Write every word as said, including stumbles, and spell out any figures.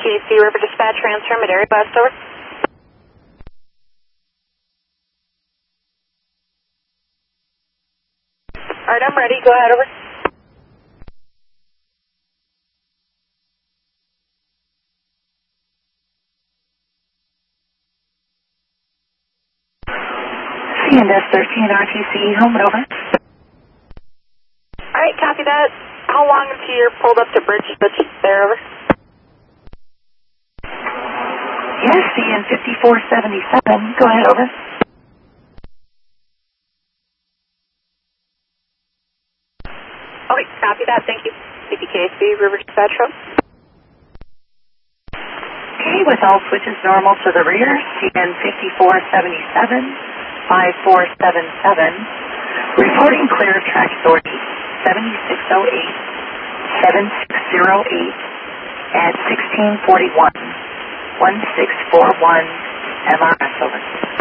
K C River Dispatch, transfer mid area bus, over. Alright, I'm ready. Go ahead, over. C N S thirteen R T C, home and over. Alright, copy that. How long until you're pulled up to bridge switch there, over? Yes, C N fifty-four seventy-seven, go ahead, over. Okay, copy that. Thank you. C P K C River Dispatch, road. Okay, with all switches normal to the rear, C N fifty-four seventy-seven, five four seven seven, reporting clear of track authority seventy-six oh eight, seven six oh eight, at sixteen forty-one, one six four one, M R S, over.